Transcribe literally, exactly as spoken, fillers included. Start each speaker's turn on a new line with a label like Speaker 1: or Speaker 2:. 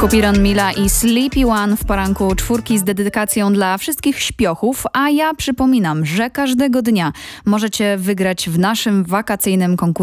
Speaker 1: Kupiron Mila i Sleepy One w poranku czwórki z dedykacją dla wszystkich śpiochów, a ja przypominam, że każdego dnia możecie wygrać w naszym wakacyjnym konkursie